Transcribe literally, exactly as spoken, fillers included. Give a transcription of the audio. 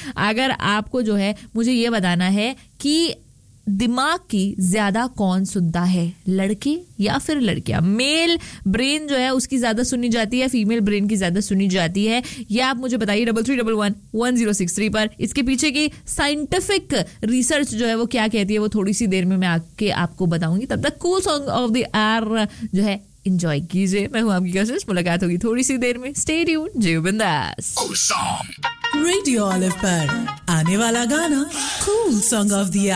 अगर आपको जो है मुझे ये बताना है कि दिमाग की ज्यादा कौन सुनता है, लड़के या फिर लड़कियां? मेल ब्रेन जो है उसकी ज्यादा सुनी जाती है, फीमेल ब्रेन की ज्यादा सुनी जाती है? ये आप मुझे बताइए double three double one one zero six three पर। इसके पीछे की साइंटिफिक रिसर्च जो है वो क्या कहती है वो थोड़ी सी देर में मैं आके आपको बताऊंगी। तब तक cool song of the our जो है एंजॉय कीजिए। मैं हूं आपकी कशिश, मुलाकात होगी थोड़ी सी देर में। स्टे ट्यून्ड, जियो बिंदास। रेडियो ऑलिव पर आने वाला गाना कूल सॉन्ग ऑफ द